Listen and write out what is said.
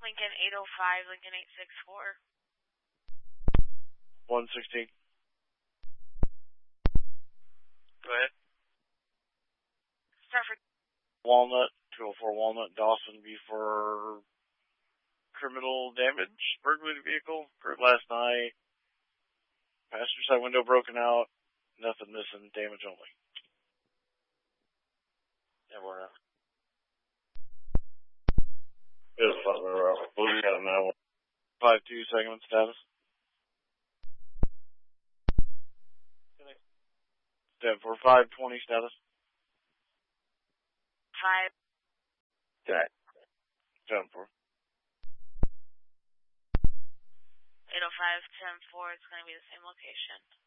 Lincoln 805, Lincoln 864. 116. Go ahead. Stratford. Walnut, 204 Walnut, Dawson, for criminal damage, burglary vehicle, occurred last night. Passenger side window broken out, nothing missing, damage only. Yeah, we're out. It was fun, we're out. What do we got now? 5-2, segment status. 10-4, 520 status. 5. Okay. 10-4. 805, 10-4, it's going to be the same location.